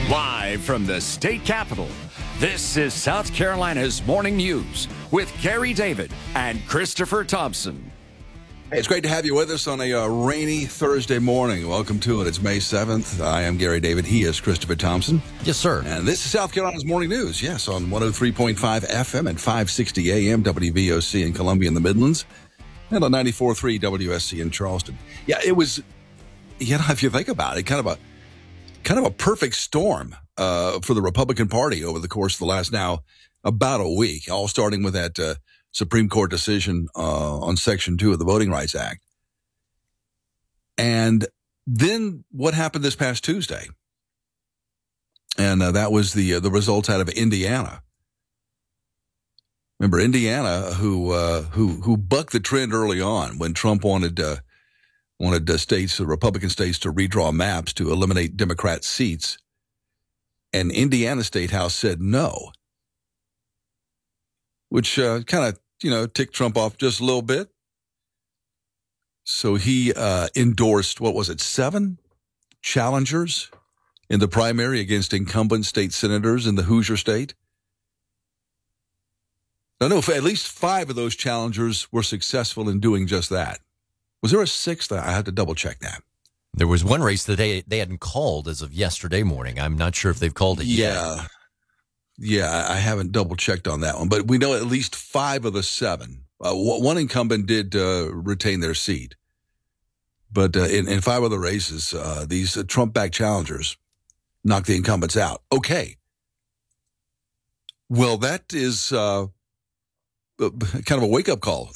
Live from the state capitol, this is South Carolina's Morning News with Gary David and Christopher Thompson. Hey, it's great to have you with us on a rainy Thursday morning. Welcome to it. It's May 7th. I am Gary David. He is Christopher Thompson. Yes, sir. And this is South Carolina's Morning News. Yes, on 103.5 FM and 560 AM WVOC in Columbia in the Midlands and on 94.3 WSC in Charleston. Yeah, it was, if you think about it, kind of a perfect storm for the Republican Party over the course of the last now about a week, all starting with that Supreme Court decision on Section 2 of the Voting Rights Act. And then what happened this past Tuesday? And that was the results out of Indiana. Remember, Indiana, who bucked the trend early on when Trump wanted Republican states to redraw maps to eliminate Democrat seats. And Indiana State House said no, which kind of, ticked Trump off just a little bit. So he endorsed, 7 challengers in the primary against incumbent state senators in the Hoosier state. I know at least 5 of those challengers were successful in doing just that. Was there a 6th? I had to double check that. There was one race that they hadn't called as of yesterday morning. I'm not sure if they've called it yet. Yeah, I haven't double checked on that one, but we know at least 5 of the 7. One incumbent did retain their seat, but in 5 other races, these Trump-backed challengers knocked the incumbents out. Okay. Well, that is kind of a wake-up call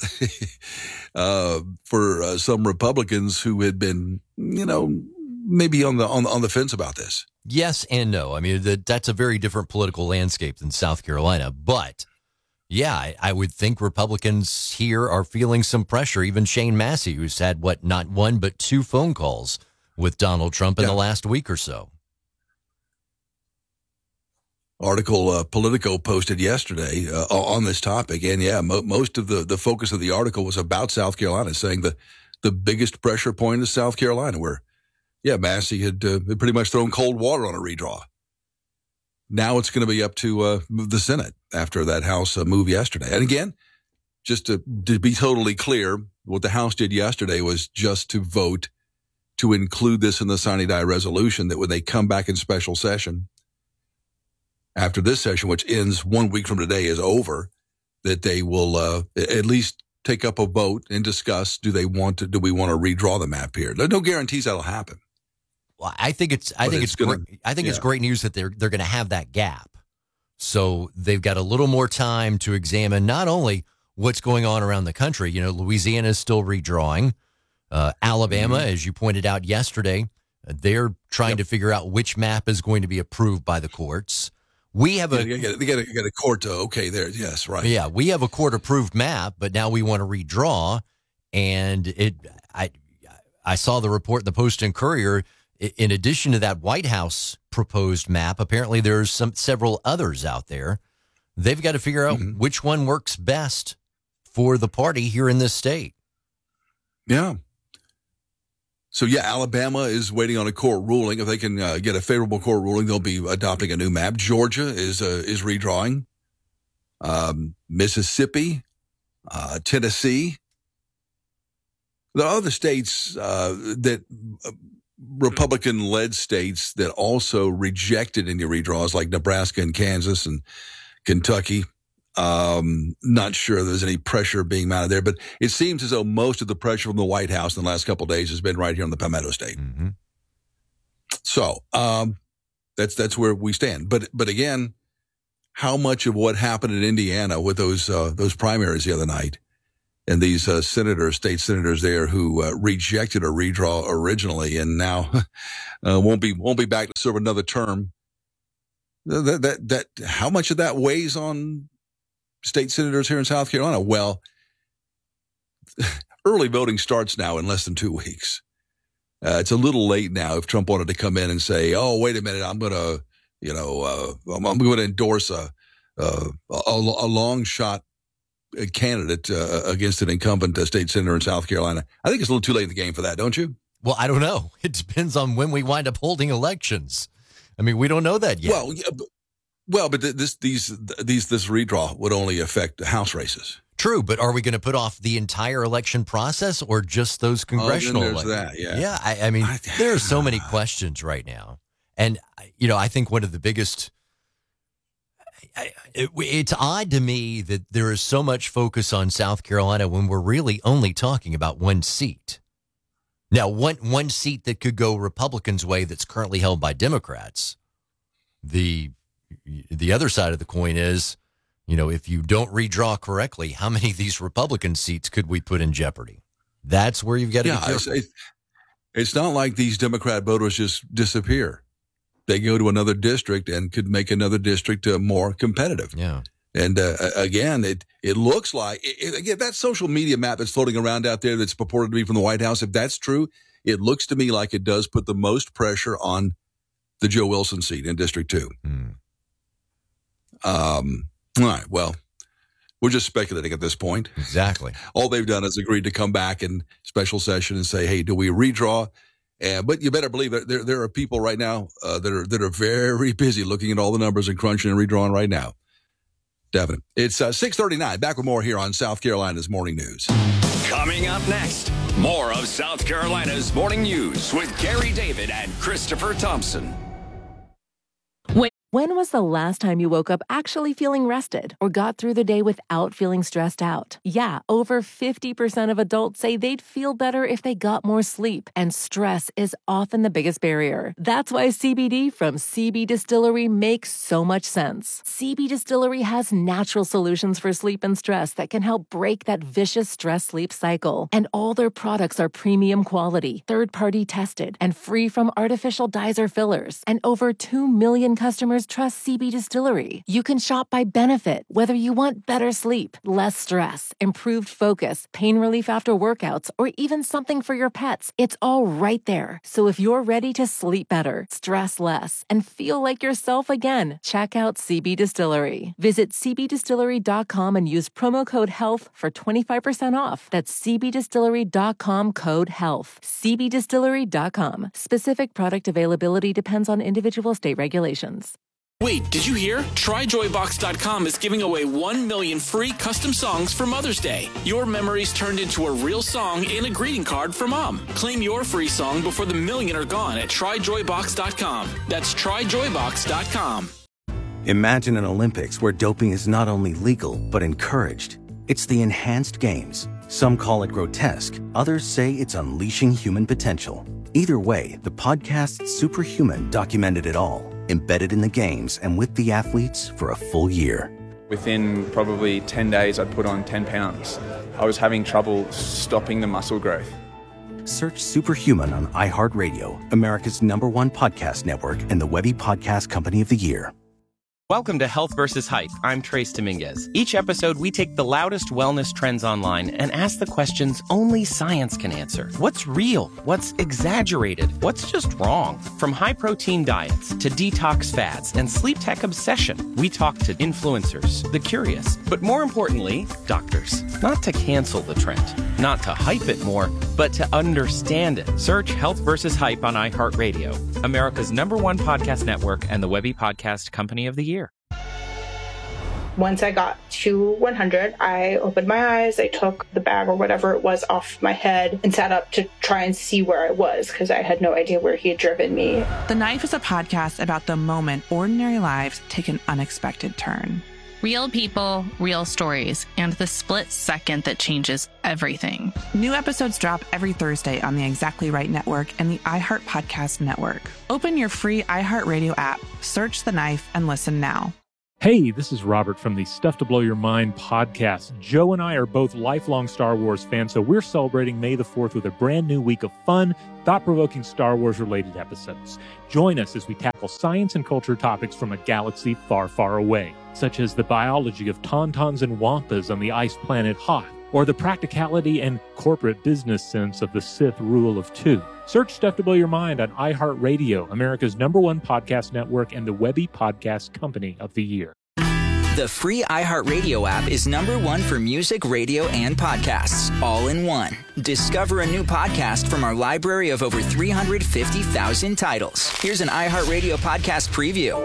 for some Republicans who had been, maybe on the fence about this. Yes and no. I mean, that's a very different political landscape than South Carolina. But, yeah, I would think Republicans here are feeling some pressure. Even Shane Massey, who's had, not 1 but 2 phone calls with Donald Trump in the last week or so. Article Politico posted yesterday on this topic. And, most of the focus of the article was about South Carolina, saying the biggest pressure point is South Carolina, where Massey had pretty much thrown cold water on a redraw. Now it's going to be up to the Senate after that House move yesterday. And again, just to be totally clear, what the House did yesterday was just to vote to include this in the sine die resolution, that when they come back in special session, after this session, which ends 1 week from today, is over, that they will at least take up a vote and discuss, do we want to redraw the map here? There's no guarantees that'll happen. Well, I think it's great news that they're going to have that gap. So they've got a little more time to examine not only what's going on around the country. Louisiana is still redrawing. Alabama, as you pointed out yesterday, they're trying to figure out which map is going to be approved by the courts. We have they got a court to okay there. Yes, right. Yeah, we have a court-approved map, but now we want to redraw. And I saw the report in the Post and Courier. In addition to that White House proposed map, apparently there's several others out there. They've got to figure out which one works best for the party here in this state. Yeah. So, Alabama is waiting on a court ruling. If they can get a favorable court ruling, they'll be adopting a new map. Georgia is redrawing. Mississippi, Tennessee. The other states that Republican-led states that also rejected any redraws, like Nebraska and Kansas and Kentucky. Not sure there's any pressure being mounted there, but it seems as though most of the pressure from the White House in the last couple of days has been right here on the Palmetto State. Mm-hmm. So that's where we stand. But again, how much of what happened in Indiana with those primaries the other night, and these state senators there who rejected a redraw originally and now won't be back to serve another term. That how much of that weighs on state senators here in South Carolina? Well, early voting starts now in less than 2 weeks. It's a little late now if Trump wanted to come in and say, "Oh, wait a minute, I'm going to endorse a long shot candidate against an incumbent state senator in South Carolina." I think it's a little too late in the game for that, don't you? Well, I don't know. It depends on when we wind up holding elections. I mean, we don't know that yet. But this redraw would only affect House races. True, but are we going to put off the entire election process or just those congressional elections? That, yeah. Yeah, I mean, there are so many questions right now. And, I think one of the biggest... It's odd to me that there is so much focus on South Carolina when we're really only talking about one seat. Now, one seat that could go Republicans' way that's currently held by Democrats. The other side of the coin is... if you don't redraw correctly, how many of these Republican seats could we put in jeopardy? That's where you've got to be careful. It's not like these Democrat voters just disappear. They go to another district and could make another district more competitive. Yeah. And again, it looks like, again, that social media map that's floating around out there that's purported to be from the White House, if that's true, it looks to me like it does put the most pressure on the Joe Wilson seat in District 2. All right, well, we're just speculating at this point. Exactly. All they've done is agreed to come back in special session and say, hey, do we redraw? But you better believe that there are people right now that are very busy looking at all the numbers and crunching and redrawing right now. Definitely. It's 6:39. Back with more here on South Carolina's Morning News. Coming up next, more of South Carolina's Morning News with Gary David and Christopher Thompson. When was the last time you woke up actually feeling rested or got through the day without feeling stressed out? Yeah, over 50% of adults say they'd feel better if they got more sleep, and stress is often the biggest barrier. That's why CBD from CB Distillery makes so much sense. CB Distillery has natural solutions for sleep and stress that can help break that vicious stress-sleep cycle. And all their products are premium quality, third-party tested, and free from artificial dyes or fillers. And over 2 million customers trust CB Distillery. You can shop by benefit, whether you want better sleep, less stress, improved focus, pain relief after workouts, or even something for your pets. It's all right there. So if you're ready to sleep better, stress less, and feel like yourself again, check out CB Distillery. Visit cbdistillery.com and use promo code HEALTH for 25% off. That's cbdistillery.com code HEALTH. cbdistillery.com. Specific product availability depends on individual state regulations. Wait, did you hear? TryJoyBox.com is giving away 1 million free custom songs for Mother's Day. Your memories turned into a real song and a greeting card for Mom. Claim your free song before the million are gone at TryJoyBox.com. That's TryJoyBox.com. Imagine an Olympics where doping is not only legal, but encouraged. It's the Enhanced Games. Some call it grotesque. Others say it's unleashing human potential. Either way, the podcast Superhuman documented it all, embedded in the games and with the athletes for a full year. Within probably 10 days, I'd put on 10 pounds. I was having trouble stopping the muscle growth. Search Superhuman on iHeartRadio, America's #1 podcast network, and the Webby Podcast Company of the Year. Welcome to Health vs. Hype. I'm Trace Dominguez. Each episode, we take the loudest wellness trends online and ask the questions only science can answer. What's real? What's exaggerated? What's just wrong? From high-protein diets to detox fads and sleep tech obsession, we talk to influencers, the curious, but more importantly, doctors. Not to cancel the trend, not to hype it more, but to understand it. Search Health vs. Hype on iHeartRadio, America's #1 podcast network and the Webby Podcast Company of the Year. Once I got to 100, I opened my eyes, I took the bag or whatever it was off my head and sat up to try and see where I was because I had no idea where he had driven me. The Knife is a podcast about the moment ordinary lives take an unexpected turn. Real people, real stories, and the split second that changes everything. New episodes drop every Thursday on the Exactly Right Network and the iHeart Podcast Network. Open your free iHeartRadio app, search The Knife, and listen now. Hey, this is Robert from the Stuff to Blow Your Mind podcast. Joe and I are both lifelong Star Wars fans, so we're celebrating May the 4th with a brand new week of fun, thought-provoking Star Wars-related episodes. Join us as we tackle science and culture topics from a galaxy far, far away, such as the biology of tauntauns and wampas on the ice planet Hoth, or the practicality and corporate business sense of the Sith rule of two. Search Stuff to Blow Your Mind on iHeartRadio, America's #1 podcast network and the Webby Podcast Company of the Year. The free iHeartRadio app is #1 for music, radio, and podcasts, all in one. Discover a new podcast from our library of over 350,000 titles. Here's an iHeartRadio podcast preview.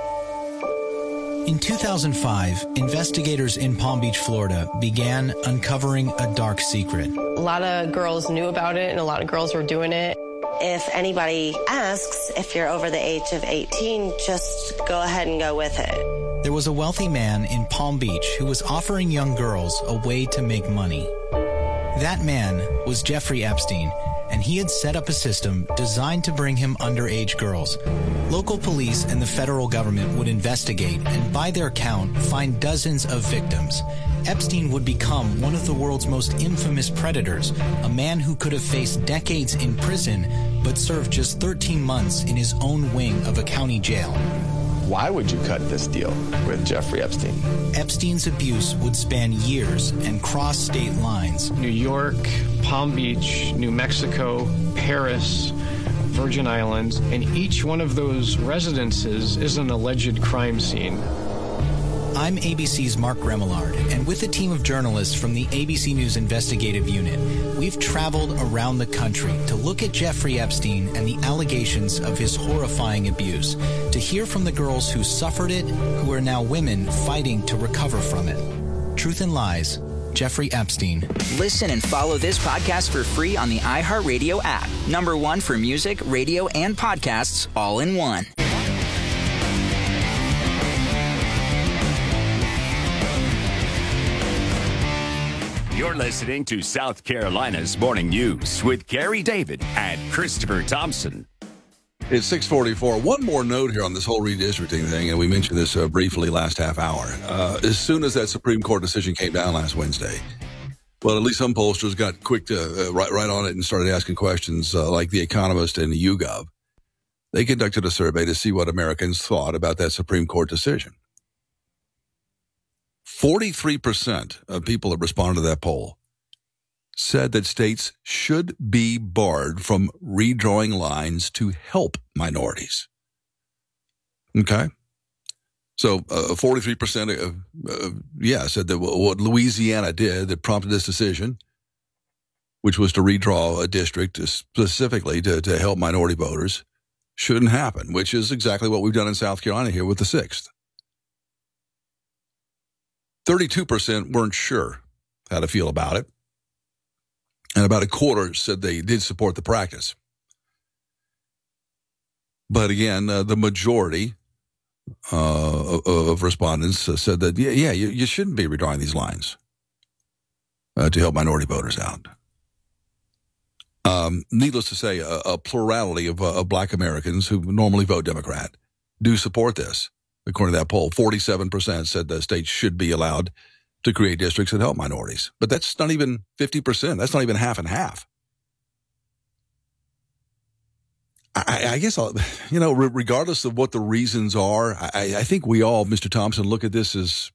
In 2005, investigators in Palm Beach, Florida, began uncovering a dark secret. A lot of girls knew about it, and a lot of girls were doing it. If anybody asks if you're over the age of 18, just go ahead and go with it. There was a wealthy man in Palm Beach who was offering young girls a way to make money. That man was Jeffrey Epstein, and he had set up a system designed to bring him underage girls. Local police and the federal government would investigate and, by their count, find dozens of victims. Epstein would become one of the world's most infamous predators, a man who could have faced decades in prison but served just 13 months in his own wing of a county jail. Why would you cut this deal with Jeffrey Epstein? Epstein's abuse would span years and cross state lines. New York, Palm Beach, New Mexico, Paris, Virgin Islands, and each one of those residences is an alleged crime scene. I'm ABC's Mark Remillard, and with a team of journalists from the ABC News Investigative Unit, we've traveled around the country to look at Jeffrey Epstein and the allegations of his horrifying abuse, to hear from the girls who suffered it, who are now women fighting to recover from it. Truth and Lies, Jeffrey Epstein. Listen and follow this podcast for free on the iHeartRadio app. #1 for music, radio, and podcasts, all in one. You're listening to South Carolina's Morning News with Gary David and Christopher Thompson. It's 6:44. One more note here on this whole redistricting thing, and we mentioned this briefly last half hour. As soon as that Supreme Court decision came down last Wednesday, well, at least some pollsters got quick to right on it and started asking questions like The Economist and YouGov. They conducted a survey to see what Americans thought about that Supreme Court decision. 43% of people that responded to that poll said that states should be barred from redrawing lines to help minorities. Okay? So 43% said that what Louisiana did that prompted this decision, which was to redraw a district specifically to help minority voters, shouldn't happen, which is exactly what we've done in South Carolina here with the 6th. 32% weren't sure how to feel about it, and about a quarter said they did support the practice. But again, the majority of respondents said that, you shouldn't be redrawing these lines to help minority voters out. Needless to say, a plurality of black Americans who normally vote Democrat do support this. According to that poll, 47% said the states should be allowed to create districts that help minorities. But that's not even 50%. That's not even half and half. I guess, regardless of what the reasons are, I think we all, Mr. Thompson, look at this as,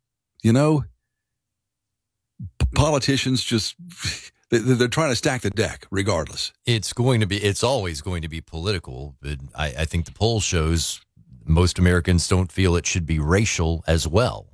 politicians just, they're trying to stack the deck regardless. It's always going to be political. But I think the poll shows most Americans don't feel it should be racial as well.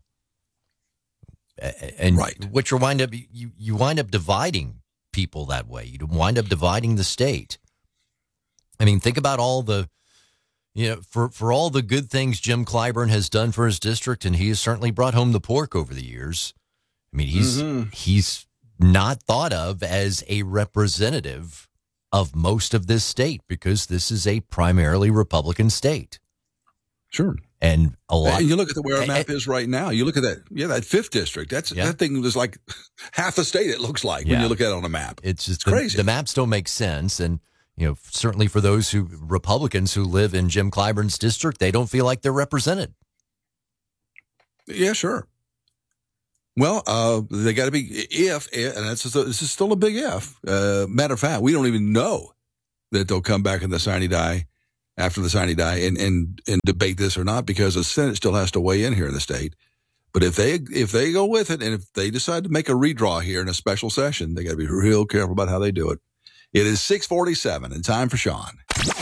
And right. What you wind up dividing people that way. You wind up dividing the state. I mean, think about all the, for all the good things Jim Clyburn has done for his district, and he has certainly brought home the pork over the years. I mean, he's not thought of as a representative of most of this state because this is a primarily Republican state. Sure. And a lot. And you look at where our map is right now. You look at that 5th district. That thing is like half the state, it looks like, when you look at it on a map. It's just crazy. The maps don't make sense. And, certainly for those Republicans who live in Jim Clyburn's district, they don't feel like they're represented. Yeah, sure. Well, they got to be, and this is still a big if. Matter of fact, we don't even know that they'll come back in the sine die after the sine die and debate this or not, because the Senate still has to weigh in here in the state. But if they go with it, and if they decide to make a redraw here in a special session, they got to be real careful about how they do it. It is 6:47 and time for Sean.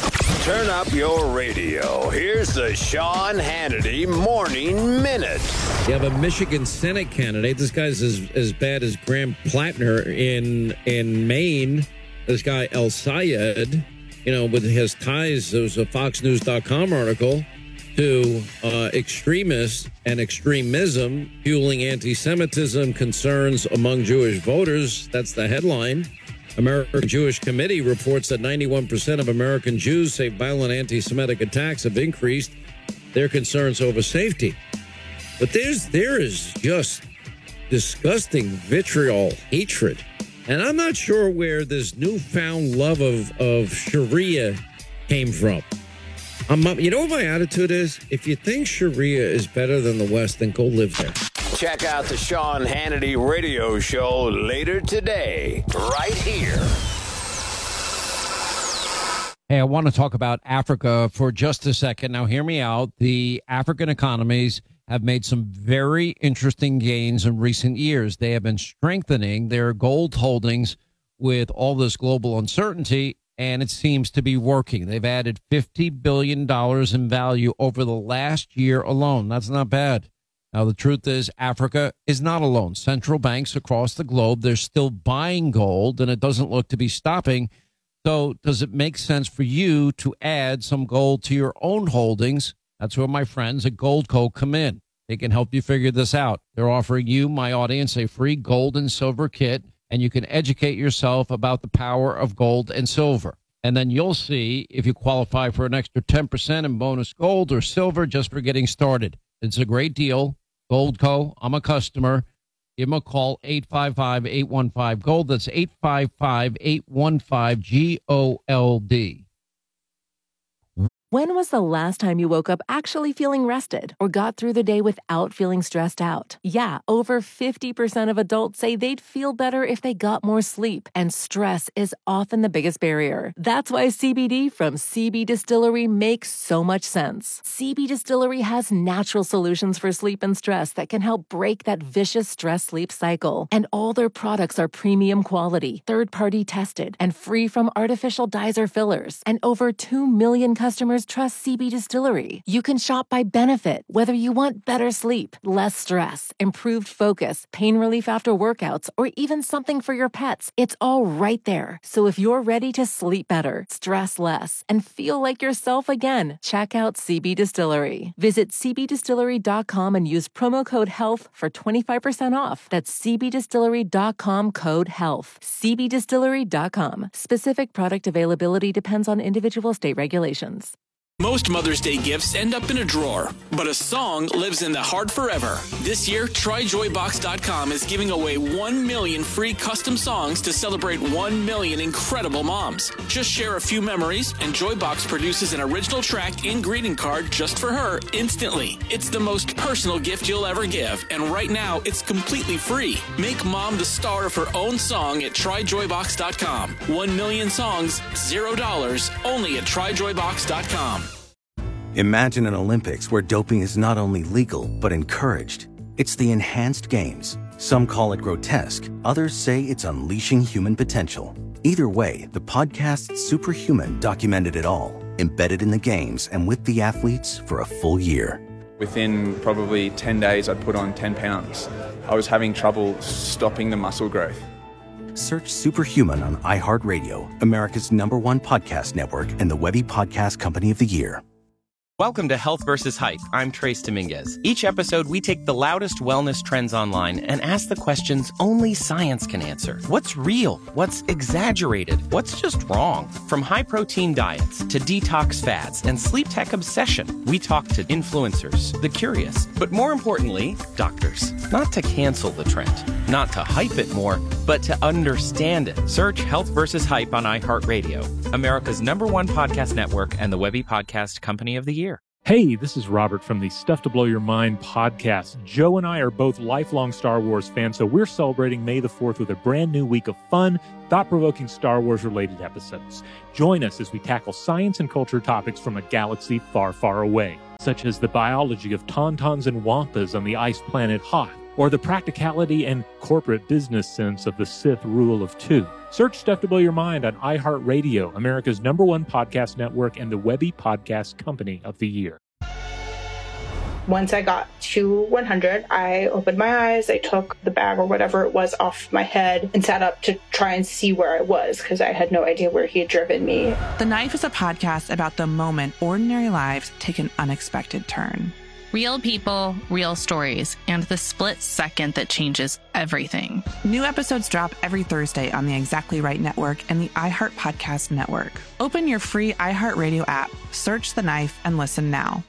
Turn up your radio. Here's the Sean Hannity Morning Minute. You have a Michigan Senate candidate. This guy's as bad as Graham Plattner in Maine. This guy El Sayed, with his ties, there was a FoxNews.com article, to extremists and extremism, fueling anti-Semitism concerns among Jewish voters. That's the headline. American Jewish Committee reports that 91% of American Jews say violent anti-Semitic attacks have increased their concerns over safety. But there is just disgusting vitriol, hatred. And I'm not sure where this newfound love of Sharia came from. You know what my attitude is? If you think Sharia is better than the West, then go live there. Check out the Sean Hannity radio show later today, right here. Hey, I want to talk about Africa for just a second. Now, hear me out. The African economies have made some very interesting gains in recent years. They have been strengthening their gold holdings with all this global uncertainty, and it seems to be working. They've added $50 billion in value over the last year alone. That's not bad. Now, the truth is Africa is not alone. Central banks across the globe, they're still buying gold, and it doesn't look to be stopping. So does it make sense for you to add some gold to your own holdings? That's where my friends at Goldco come in. They can help you figure this out. They're offering you, my audience, a free gold and silver kit, and you can educate yourself about the power of gold and silver. And then you'll see if you qualify for an extra 10% in bonus gold or silver just for getting started. It's a great deal. Goldco, I'm a customer. Give them a call, 855-815-GOLD. That's 855-815-GOLD. When was the last time you woke up actually feeling rested or got through the day without feeling stressed out? Yeah, over 50% of adults say they'd feel better if they got more sleep, and stress is often the biggest barrier. That's why CBD from CB Distillery makes so much sense. CB Distillery has natural solutions for sleep and stress that can help break that vicious stress-sleep cycle. And all their products are premium quality, third-party tested, and free from artificial dyes or fillers. And over 2 million customers trust CB Distillery. You can shop by benefit, whether you want better sleep, less stress, improved focus, pain relief after workouts, or even something for your pets. It's all right there. So if you're ready to sleep better, stress less, and feel like yourself again, check out CB Distillery. Visit cbdistillery.com and use promo code HEALTH for 25% off. That's cbdistillery.com, code HEALTH. cbdistillery.com. Specific product availability depends on individual state regulations. Most Mother's Day gifts end up in a drawer, but a song lives in the heart forever. This year, TryJoyBox.com is giving away 1 million free custom songs to celebrate 1 million incredible moms. Just share a few memories, and Joybox produces an original track and greeting card just for her instantly. It's the most personal gift you'll ever give, and right now, it's completely free. Make mom the star of her own song at TryJoyBox.com. 1 million songs, $0, only at TryJoyBox.com. Imagine an Olympics where doping is not only legal, but encouraged. It's the enhanced games. Some call it grotesque, others say it's unleashing human potential. Either way, the podcast Superhuman documented it all, embedded in the games and with the athletes for a full year. Within probably 10 days, I'd put on 10 pounds. I was having trouble stopping the muscle growth. Search Superhuman on iHeartRadio, America's #1 podcast network and the Webby Podcast Company of the Year. Welcome to Health versus Hype. I'm Trace Dominguez. Each episode, we take the loudest wellness trends online and ask the questions only science can answer. What's real? What's exaggerated? What's just wrong? From high-protein diets to detox fads and sleep tech obsession, we talk to influencers, the curious, but more importantly, doctors. Not to cancel the trend, not to hype it more, but to understand it. Search Health versus Hype on iHeartRadio, America's #1 podcast network and the Webby Podcast Company of the Year. Hey, this is Robert from the Stuff to Blow Your Mind podcast. Joe and I are both lifelong Star Wars fans, so we're celebrating May the 4th with a brand new week of fun, thought-provoking Star Wars-related episodes. Join us as we tackle science and culture topics from a galaxy far, far away, such as the biology of tauntauns and wampas on the ice planet Hoth, or the practicality and corporate business sense of the Sith rule of two. Search Stuff to Blow Your Mind on iHeartRadio, America's #1 podcast network and the Webby Podcast Company of the Year. Once I got to 100, I opened my eyes, I took the bag or whatever it was off my head and sat up to try and see where I was because I had no idea where he had driven me. The Knife is a podcast about the moment ordinary lives take an unexpected turn. Real people, real stories, and the split second that changes everything. New episodes drop every Thursday on the Exactly Right Network and the iHeart Podcast Network. Open your free iHeartRadio app, search The Knife, and listen now.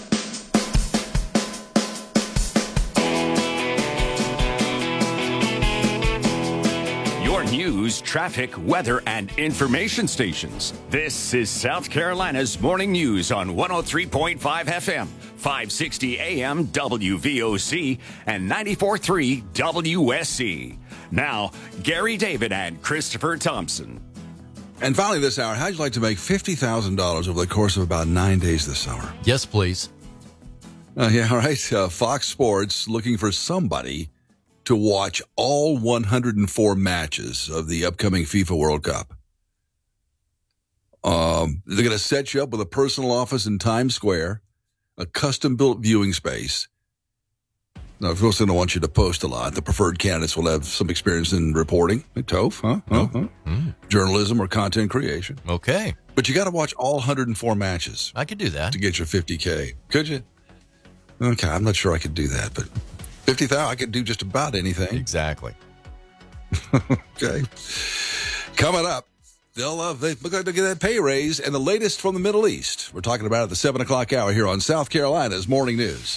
Your news, traffic, weather, and information stations. This is South Carolina's Morning News on 103.5 FM, 560 AM WVOC, and 94.3 WSC. Now, Gary David and Christopher Thompson. And finally this hour, how'd you like to make $50,000 over the course of about 9 days this summer? Yes, please. Yeah, all right. Fox Sports looking for somebody to watch all 104 matches of the upcoming FIFA World Cup. They're going to set you up with a personal office in Times Square, a custom-built viewing space. Now, of course, they don't want you to post a lot. The preferred candidates will have some experience in reporting, journalism or content creation. Okay. But you got to watch all 104 matches. I could do that. To get your $50K. Could you? Okay, I'm not sure I could do that, but $50,000, I could do just about anything. Exactly. Okay. Coming up, they look like they'll get that pay raise and the latest from the Middle East. We're talking about it at the 7 o'clock hour here on South Carolina's Morning News.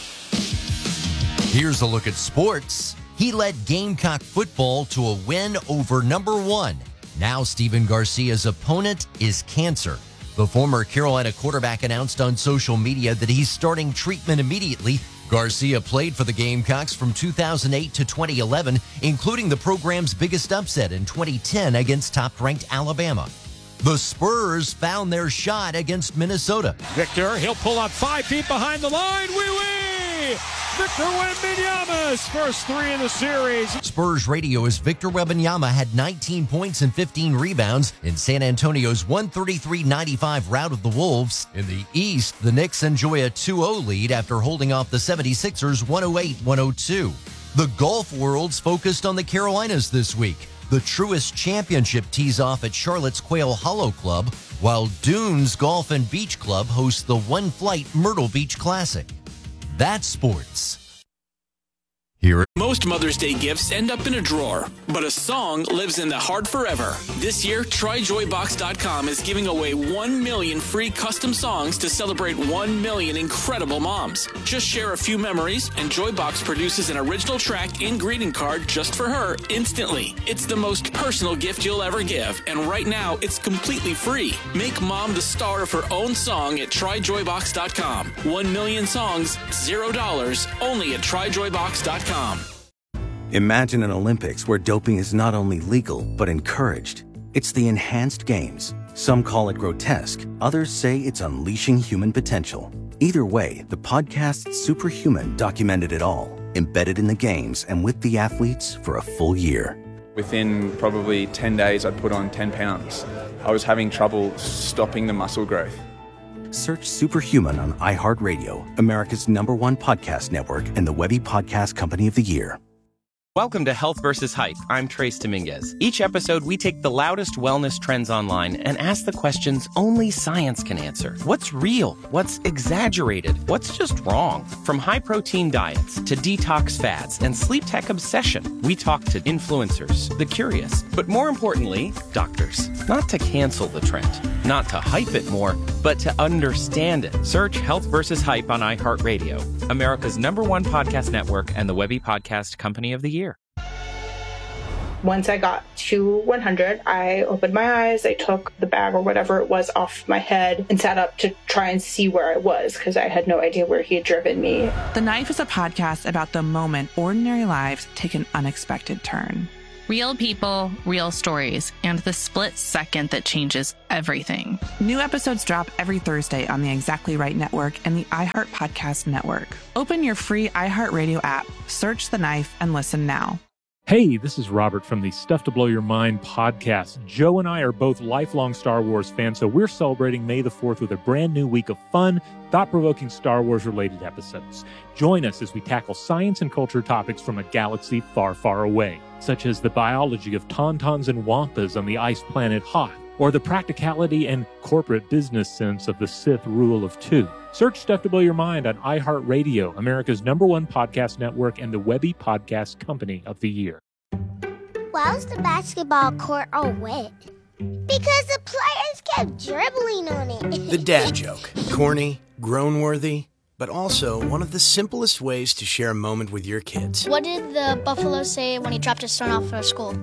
Here's a look at sports. He led Gamecock football to a win over number 1. Now Stephen Garcia's opponent is cancer. The former Carolina quarterback announced on social media that he's starting treatment immediately. Garcia played for the Gamecocks from 2008 to 2011, including the program's biggest upset in 2010 against top-ranked Alabama. The Spurs found their shot against Minnesota. Victor, he'll pull up 5 feet behind the line. Wee-wee! Victor Wembanyama's first 3 in the series. Spurs radio is Victor Wembanyama had 19 points and 15 rebounds in San Antonio's 133-95 rout of the Wolves. In the East, the Knicks enjoy a 2-0 lead after holding off the 76ers 108-102. The golf world's focused on the Carolinas this week. The Truist Championship tees off at Charlotte's Quail Hollow Club, while Dunes Golf and Beach Club hosts the One Flight Myrtle Beach Classic. That's sports. Here. Most Mother's Day gifts end up in a drawer, but a song lives in the heart forever. This year, TryJoyBox.com is giving away 1 million free custom songs to celebrate 1 million incredible moms. Just share a few memories, and Joybox produces an original track and greeting card just for her instantly. It's the most personal gift you'll ever give, and right now, it's completely free. Make mom the star of her own song at TryJoyBox.com. 1 million songs, $0, only at TryJoyBox.com. Imagine an Olympics where doping is not only legal, but encouraged. It's the enhanced games. Some call it grotesque. Others say it's unleashing human potential. Either way, the podcast Superhuman documented it all, embedded in the games and with the athletes for a full year. Within probably 10 days, I'd put on 10 pounds. I was having trouble stopping the muscle growth. Search Superhuman on iHeartRadio, America's #1 podcast network and the Webby Podcast Company of the Year. Welcome to Health versus Hype. I'm Trace Dominguez. Each episode, we take the loudest wellness trends online and ask the questions only science can answer. What's real? What's exaggerated? What's just wrong? From high-protein diets to detox fads and sleep tech obsession, we talk to influencers, the curious, but more importantly, doctors. Not to cancel the trend, not to hype it more, but to understand it. Search Health versus Hype on iHeartRadio, America's #1 podcast network and the Webby Podcast Company of the Year. Once I got to 100, I opened my eyes, I took the bag or whatever it was off my head and sat up to try and see where I was because I had no idea where he had driven me. The Knife is a podcast about the moment ordinary lives take an unexpected turn. Real people, real stories, and the split second that changes everything. New episodes drop every Thursday on the Exactly Right Network and the iHeart Podcast Network. Open your free iHeartRadio app, search The Knife, and listen now. Hey, this is Robert from the Stuff to Blow Your Mind podcast. Joe and I are both lifelong Star Wars fans, so we're celebrating May the 4th with a brand new week of fun, thought-provoking Star Wars-related episodes. Join us as we tackle science and culture topics from a galaxy far, far away, such as the biology of tauntauns and wampas on the ice planet Hoth, or the practicality and corporate business sense of the Sith Rule of Two. Search Stuff to Blow Your Mind on iHeartRadio, America's #1 podcast network and the Webby Podcast Company of the Year. Why was the basketball court all wet? Because the players kept dribbling on it. The dad joke. Corny, groan-worthy, but also one of the simplest ways to share a moment with your kids. What did the buffalo say when he dropped his son off at school?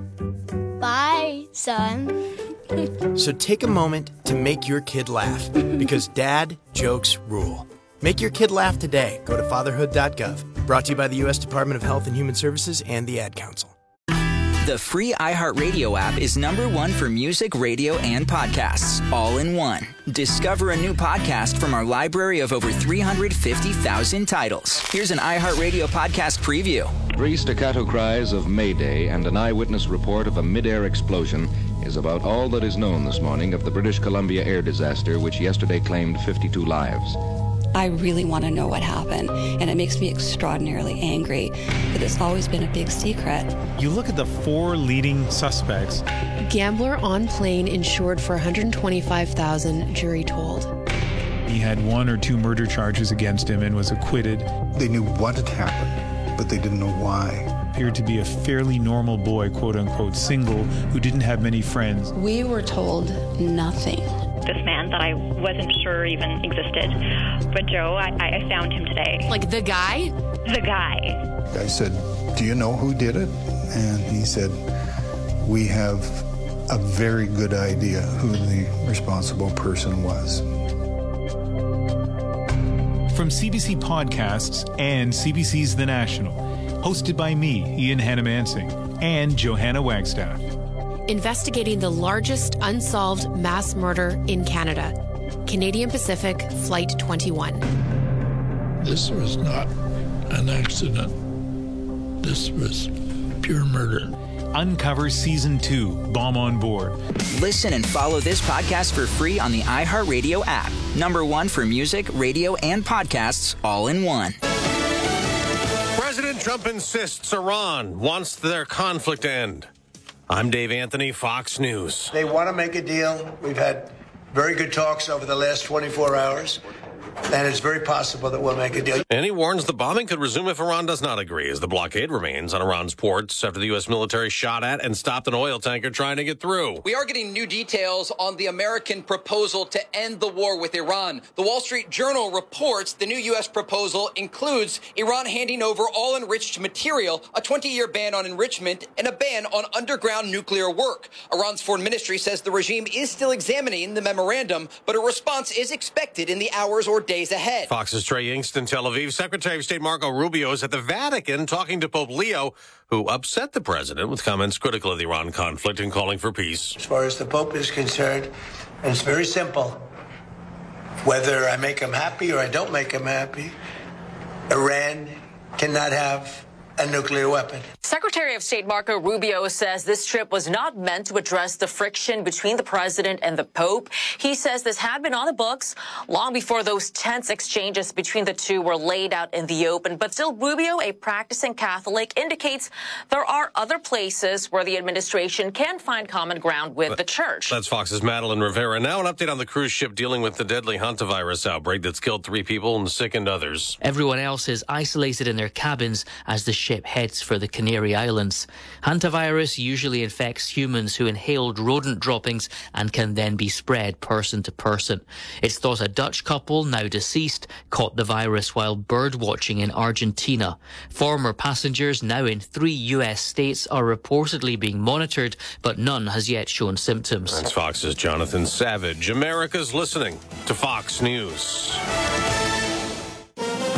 Bye, son. So take a moment to make your kid laugh, because dad jokes rule. Make your kid laugh today. Go to fatherhood.gov. Brought to you by the U.S. Department of Health and Human Services and the Ad Council. The free iHeartRadio app is #1 for music, radio, and podcasts, all in one. Discover a new podcast from our library of over 350,000 titles. Here's an iHeartRadio podcast preview. 3 staccato cries of Mayday and an eyewitness report of a mid-air explosion is about all that is known this morning of the British Columbia air disaster, which yesterday claimed 52 lives. I really want to know what happened, and it makes me extraordinarily angry that it's always been a big secret. You look at the 4 leading suspects. Gambler on plane insured for $125,000, jury told. He had 1 or 2 murder charges against him and was acquitted. They knew what had happened, but they didn't know why. Appeared to be a fairly normal boy, quote-unquote single, who didn't have many friends. We were told nothing. This man that I wasn't sure even existed. But Joe, I found him today. Like the guy? The guy. I said, "Do you know who did it?" And he said, "We have a very good idea who the responsible person was." From CBC Podcasts and CBC's The National, hosted by me, Ian Hannah-Mansing, and Johanna Wagstaff. Investigating the largest unsolved mass murder in Canada. Canadian Pacific Flight 21. This was not an accident. This was pure murder. Uncover Season 2, Bomb on Board. Listen and follow this podcast for free on the iHeartRadio app. #1 for music, radio, and podcasts, all in one. President Trump insists Iran wants their conflict to end. I'm Dave Anthony, Fox News. They want to make a deal. We've had very good talks over the last 24 hours, and it's very possible that we'll make a deal. And he warns the bombing could resume if Iran does not agree, as the blockade remains on Iran's ports after the U.S. military shot at and stopped an oil tanker trying to get through. We are getting new details on the American proposal to end the war with Iran. The Wall Street Journal reports the new U.S. proposal includes Iran handing over all enriched material, a 20-year ban on enrichment, and a ban on underground nuclear work. Iran's foreign ministry says the regime is still examining the memorandum, but a response is expected in the hours or days ahead. Fox's Trey Yingst in Tel Aviv. Secretary of State Marco Rubio is at the Vatican talking to Pope Leo, who upset the president with comments critical of the Iran conflict and calling for peace. As far as the Pope is concerned, and it's very simple. Whether I make him happy or I don't make him happy, Iran cannot have a nuclear weapon. Secretary of State Marco Rubio says this trip was not meant to address the friction between the president and the Pope. He says this had been on the books long before those tense exchanges between the two were laid out in the open. But still, Rubio, a practicing Catholic, indicates there are other places where the administration can find common ground with the church. That's Fox's Madeline Rivera. Now an update on the cruise ship dealing with the deadly hantavirus outbreak that's killed 3 people and sickened others. Everyone else is isolated in their cabins as the ship heads for the Canary Islands. Hantavirus usually infects humans who inhaled rodent droppings and can then be spread person to person. It's thought a Dutch couple, now deceased, caught the virus while bird watching in Argentina. Former passengers, now in 3 U.S. states, are reportedly being monitored, but none has yet shown symptoms. That's Fox's Jonathan Savage. America's listening to Fox News.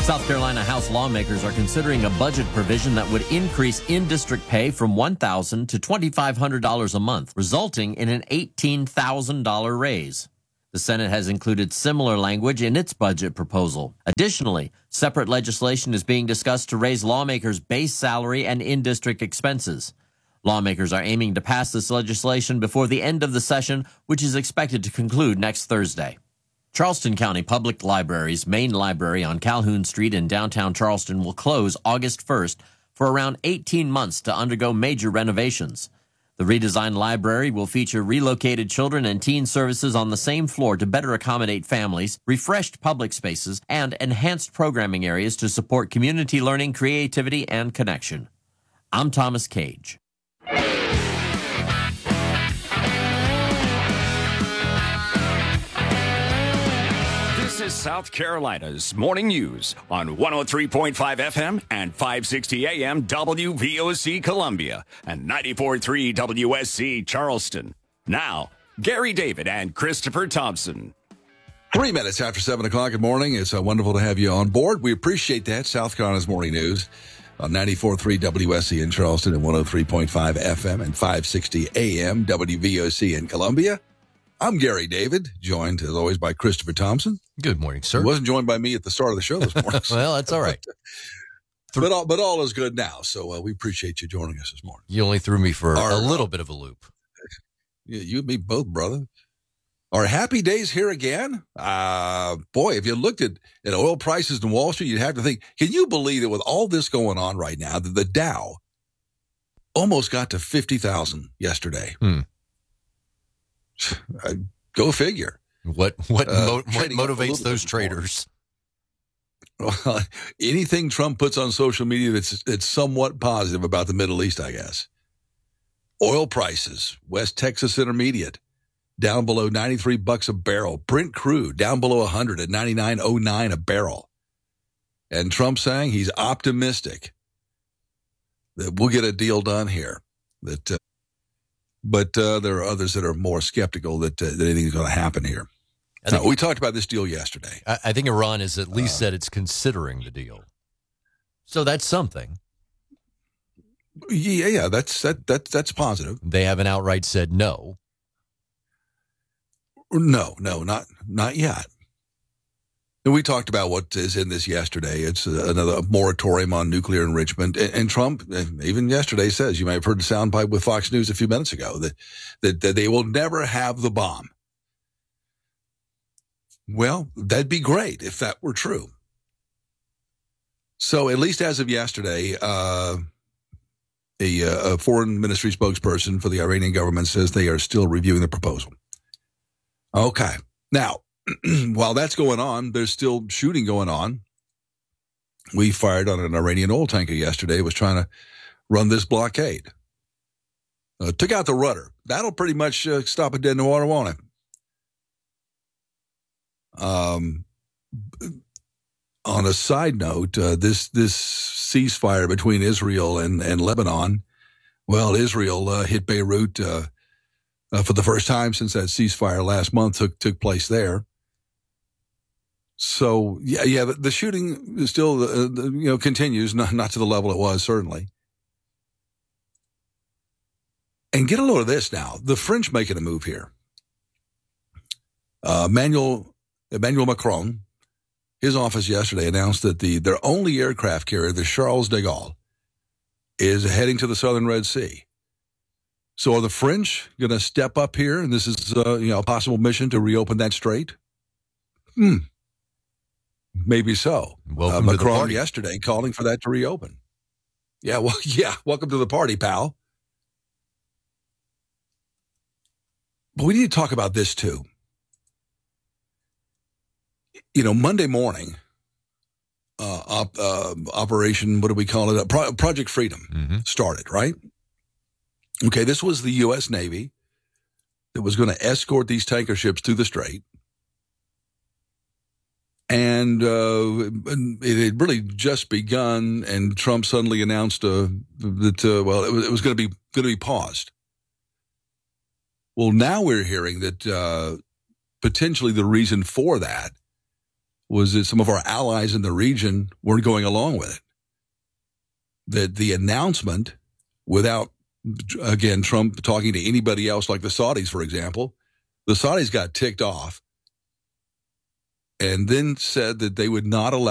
South Carolina House lawmakers are considering a budget provision that would increase in-district pay from $1,000 to $2,500 a month, resulting in an $18,000 raise. The Senate has included similar language in its budget proposal. Additionally, separate legislation is being discussed to raise lawmakers' base salary and in-district expenses. Lawmakers are aiming to pass this legislation before the end of the session, which is expected to conclude next Thursday. Charleston County Public Library's main library on Calhoun Street in downtown Charleston will close August 1st for around 18 months to undergo major renovations. The redesigned library will feature relocated children and teen services on the same floor to better accommodate families, refreshed public spaces, and enhanced programming areas to support community learning, creativity, and connection. I'm Thomas Cage. This is South Carolina's Morning News on 103.5 FM and 560 AM WVOC Columbia and 94.3 WSC Charleston. Now, Gary David and Christopher Thompson. 3 minutes after 7 o'clock. Good morning. It's wonderful to have you on board. We appreciate that. South Carolina's Morning News on 94.3 WSC in Charleston and 103.5 FM and 560 AM WVOC in Columbia. I'm Gary David, joined as always by Christopher Thompson. Good morning, sir. He wasn't joined by me at the start of the show this morning. Well, that's all right. But all is good now, so we appreciate you joining us this morning. You only threw me for a little bit of a loop. You and me both, brother. Are happy days here again? Boy, if you looked at oil prices in Wall Street, you'd have to think, can you believe that with all this going on right now, that the Dow almost got to 50,000 yesterday? Go figure. What motivates those traders? Well, anything Trump puts on social media that's somewhat positive about the Middle East, I guess. Oil prices, West Texas Intermediate, down below $93 a barrel. Brent crude down below 100 at $99.09 a barrel. And Trump saying he's optimistic that we'll get a deal done here. But there are others that are more skeptical that anything's going to happen here. We talked about this deal yesterday. I think Iran has at least said it's considering the deal. So that's something. Yeah, that's positive. They haven't outright said no. No, not yet. And we talked about what is in this yesterday. It's another moratorium on nuclear enrichment. And Trump, even yesterday, says, you may have heard the soundbite with Fox News a few minutes ago, that they will never have the bomb. Well, that'd be great if that were true. So at least as of yesterday, a foreign ministry spokesperson for the Iranian government says they are still reviewing the proposal. Okay. Now, while that's going on, there's still shooting going on. We fired on an Iranian oil tanker yesterday. It was trying to run this blockade. Took out the rudder. That'll pretty much stop it dead in the water, won't it? On a side note, this ceasefire between Israel and Lebanon, well, Israel hit Beirut for the first time since that ceasefire last month took place there. So yeah, the shooting still continues, not to the level it was certainly. And get a load of this now: the French making a move here. Emmanuel Macron, his office yesterday announced that their only aircraft carrier, the Charles de Gaulle, is heading to the southern Red Sea. So are the French going to step up here, and this is a possible mission to reopen that strait? Maybe so. Macron yesterday calling for that to reopen. Yeah, well, yeah, welcome to the party, pal. But we need to talk about this too. Monday morning, Operation, what do we call it? Project Freedom started, right? Okay, this was the U.S. Navy that was going to escort these tanker ships through the strait. And it had really just begun, and Trump suddenly announced that it was going to be paused. Well, now we're hearing that potentially the reason for that was that some of our allies in the region weren't going along with it. That the announcement, without, again, Trump talking to anybody else like the Saudis, for example, the Saudis got ticked off and then said that they would not allow